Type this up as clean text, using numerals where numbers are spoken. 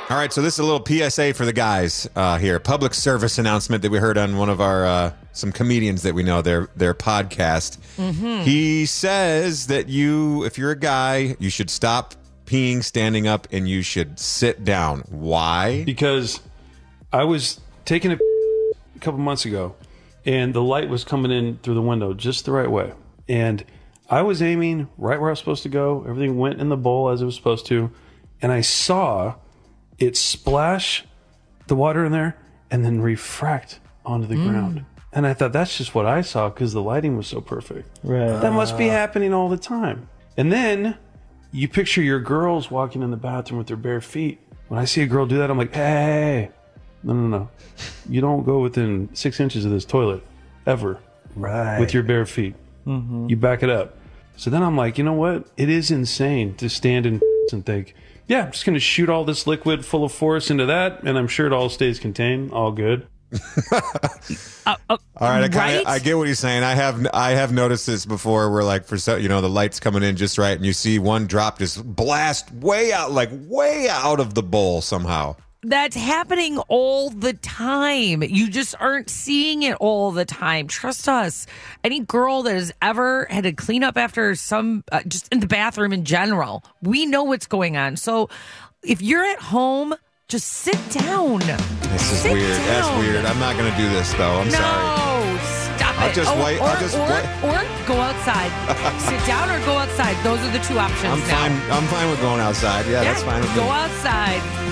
All right, so this is a little PSA for the guys here. Public service announcement that we heard on one of our some comedians that we know their podcast. Mm-hmm. He says that if you're a guy, you should stop peeing standing up and you should sit down. Why? Because I was taking a couple months ago, and the light was coming in through the window just the right way, and I was aiming right where I was supposed to go. Everything went in the bowl as it was supposed to, and I saw it splash the water in there and then refract onto the ground. And I thought, that's just what I saw because the lighting was so perfect. Right. That must be happening all the time. And then you picture your girls walking in the bathroom with their bare feet. When I see a girl do that, I'm like, hey, no. You don't go within 6 inches of this toilet, ever, with your bare feet. Mm-hmm. You back it up. So then I'm like, you know what? It is insane to stand and think, yeah, I'm just going to shoot all this liquid full of force into that, and I'm sure it all stays contained, all good. All right, I get what he's saying. I have noticed this before, where like the light's coming in just right, and you see one drop just blast way out of the bowl somehow. That's happening all the time. You just aren't seeing it all the time. Trust us. Any girl that has ever had to clean up after some, just in the bathroom in general, we know what's going on. So if you're at home, just sit down. This is weird. Down. That's weird. I'm not going to do this, though. I'm sorry. No, stop it. I'll just wait. Or go outside. Sit down or go outside. Those are the two options I'm fine with going outside. Yeah, that's fine with me. Go outside.